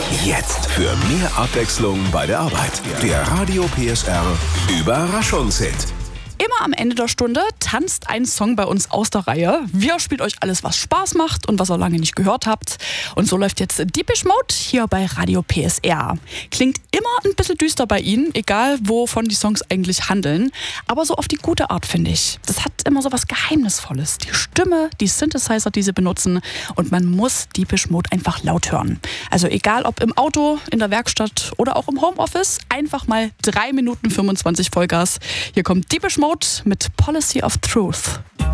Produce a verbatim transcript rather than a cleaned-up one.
Jetzt für mehr Abwechslung bei der Arbeit. Der Radio P S R Überraschungshit. Immer am Ende der Stunde tanzt ein Song bei uns aus der Reihe. Wir spielen euch alles, was Spaß macht und was ihr lange nicht gehört habt. Und so läuft jetzt Depeche Mode hier bei Radio P S R. Klingt immer ein bisschen düster bei Ihnen, egal wovon die Songs eigentlich handeln. Aber so auf die gute Art, finde ich. Das hat immer so was Geheimnisvolles. Die Stimme, die Synthesizer, die sie benutzen. Und man muss Depeche Mode einfach laut hören. Also egal ob im Auto, in der Werkstatt oder auch im Homeoffice, einfach mal drei Minuten fünfundzwanzig Vollgas. Hier kommt Depeche Mode mit Policy of Truth.